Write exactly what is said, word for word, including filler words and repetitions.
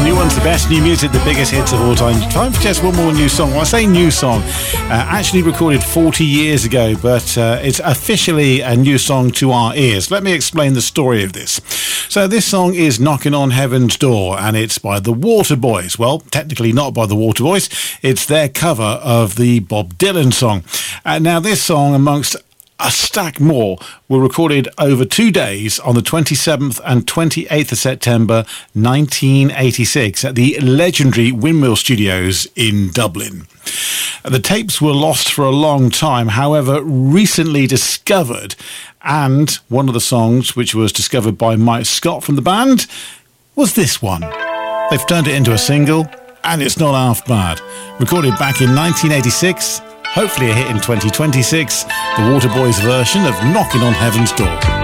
new ones, the best new music, the biggest hits of all time. Time for just one more new song. Well, I say new song, uh, actually recorded forty years ago, but uh, it's officially a new song to our ears. Let me explain the story of this. So this song is Knocking on Heaven's Door, and it's by the Waterboys. Well, technically not by the Waterboys. It's their cover of the Bob Dylan song. Uh, now, this song, amongst a stack more, were recorded over two days on the twenty-seventh and twenty-eighth of September nineteen eighty-six at the legendary Windmill Studios in Dublin. The tapes were lost for a long time, however, recently discovered, and one of the songs, which was discovered by Mike Scott from the band, was this one. They've turned it into a single, and it's not half bad. Recorded back in nineteen eighty-six, hopefully a hit in twenty twenty-six, the Waterboys version of Knocking on Heaven's Door.